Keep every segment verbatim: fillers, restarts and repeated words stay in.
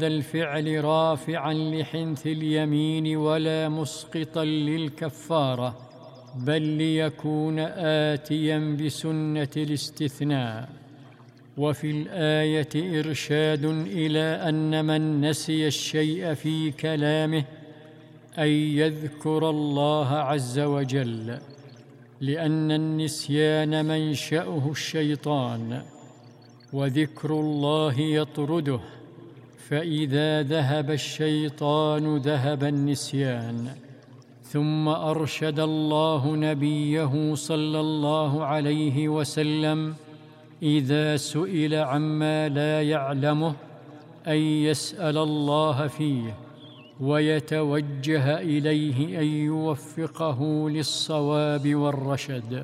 الفعل رافعا لحنث اليمين ولا مسقطا للكفارة، بل ليكون آتيا بسنة الاستثناء. وفي الآية إرشاد إلى أن من نسي الشيء في كلامه أن يذكر الله عز وجل، لأن النسيان منشأه الشيطان، وذكر الله يطرده، فإذا ذهب الشيطان ذهب النسيان. ثم أرشد الله نبيه صلى الله عليه وسلم إذا سئل عما لا يعلمه أن يسأل الله فيه ويتوجه إليه أن يوفقه للصواب والرشد.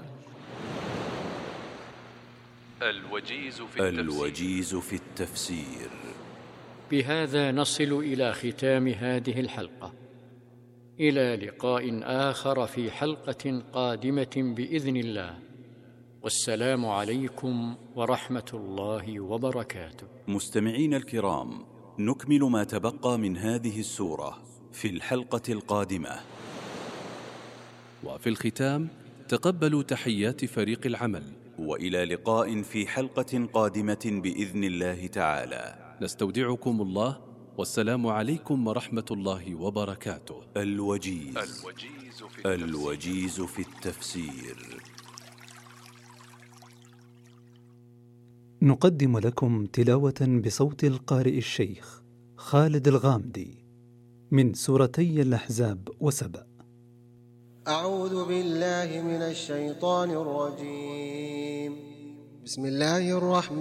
الوجيز في التفسير, الوجيز في التفسير. بهذا نصل إلى ختام هذه الحلقة، إلى لقاء آخر في حلقة قادمة بإذن الله، والسلام عليكم ورحمة الله وبركاته. مستمعين الكرام، نكمل ما تبقى من هذه السورة في الحلقة القادمة. وفي الختام تقبلوا تحيات فريق العمل، وإلى لقاء في حلقة قادمة بإذن الله تعالى. نستودعكم الله، والسلام عليكم ورحمة الله وبركاته. الوجيز, الوجيز, في, التفسير. الوجيز في التفسير. نقدم لكم تلاوة بصوت القارئ الشيخ خالد الغامدي من سورتي الأحزاب وسبأ. أعوذ بالله من الشيطان الرجيم. بسم الله الرحمن